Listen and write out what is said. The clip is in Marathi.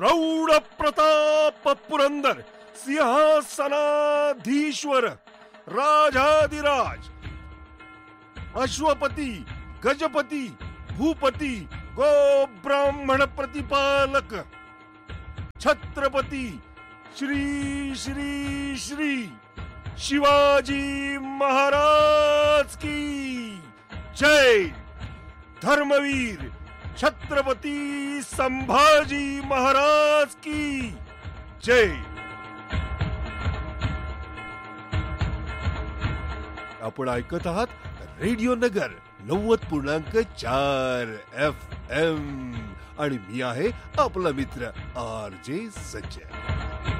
प्रौढ प्रताप पुरंदर सिंहासनाधीश्वर राजाधिराज अश्वपती गजपती भूपती गो ब्राह्मण प्रतिपालक छत्रपती श्री श्री श्री शिवाजी महाराज की जय. धर्मवीर छत्रपती संभाजी महाराज की जय. आपण ऐकत आहात रेडिओ नगर 90.4 FM आणि मी आहे आपला मित्र RJ संजय.